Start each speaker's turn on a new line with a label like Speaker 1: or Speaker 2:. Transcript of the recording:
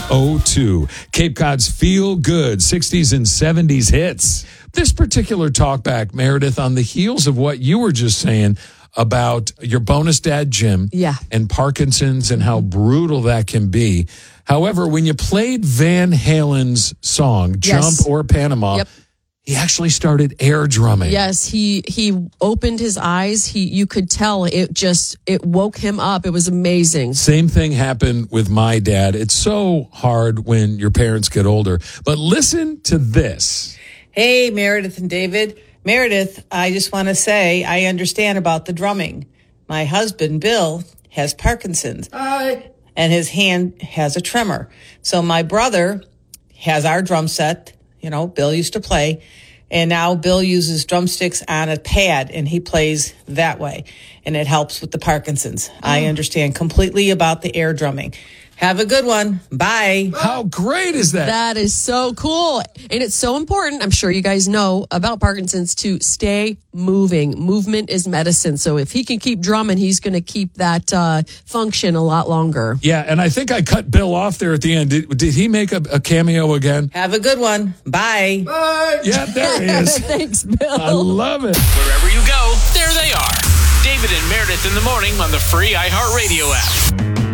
Speaker 1: 902. Cape Cod's Feel Good 60s and 70s hits. This particular talkback, Meredith, on the heels of what you were just saying about your bonus dad, Jim, and Parkinson's and how brutal that can be. However, when you played Van Halen's song, Jump or Panama, he actually started air drumming.
Speaker 2: Yes, he opened his eyes. You could tell it woke him up. It was amazing.
Speaker 1: Same thing happened with my dad. It's so hard when your parents get older. But listen to this.
Speaker 3: Hey, Meredith and David. Meredith, I just want to say I understand about the drumming. My husband, Bill, has Parkinson's. And his hand has a tremor. So my brother has our drum set. You know, Bill used to play. And now Bill uses drumsticks on a pad, and he plays that way. And it helps with the Parkinson's. I understand completely about the air drumming. Have a good one. Bye.
Speaker 1: How great is that?
Speaker 2: That is so cool. And it's so important, I'm sure you guys know about Parkinson's, to stay moving. Movement is medicine. So if he can keep drumming, he's going to keep that function a lot longer.
Speaker 1: Yeah, and I think I cut Bill off there at the end. Did he make a cameo again?
Speaker 3: Have a good one. Bye.
Speaker 1: Bye. Yeah, there he is.
Speaker 2: Thanks, Bill.
Speaker 1: I love it.
Speaker 4: Wherever you go, there they are. David and Meredith in the morning on the free iHeartRadio app.